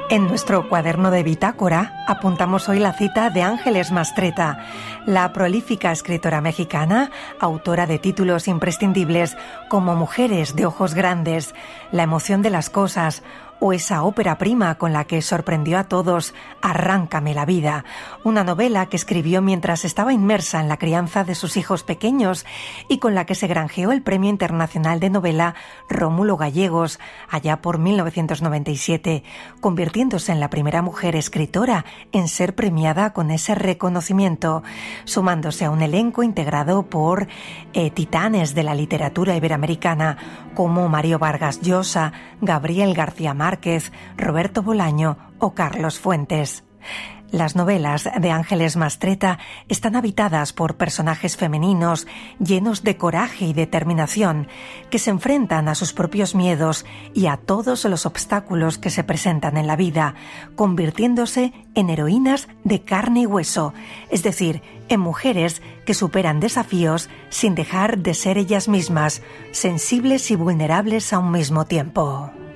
En nuestro cuaderno de bitácora apuntamos hoy la cita de Ángeles Mastretta, la prolífica escritora mexicana, autora de títulos imprescindibles como Mujeres de ojos grandes, La emoción de las cosas o esa ópera prima con la que sorprendió a todos, Arráncame la vida, una novela que escribió mientras estaba inmersa en la crianza de sus hijos pequeños y con la que se granjeó el Premio Internacional de Novela Rómulo Gallegos allá por 1997, convirtiéndose en la primera mujer escritora en ser premiada con ese reconocimiento, sumándose a un elenco integrado por titanes de la literatura iberoamericana como Mario Vargas Llosa, Gabriel García Márquez, Roberto Bolaño o Carlos Fuentes. Las novelas de Ángeles Mastretta están habitadas por personajes femeninos llenos de coraje y determinación que se enfrentan a sus propios miedos y a todos los obstáculos que se presentan en la vida, convirtiéndose en heroínas de carne y hueso, es decir, en mujeres que superan desafíos sin dejar de ser ellas mismas, sensibles y vulnerables a un mismo tiempo.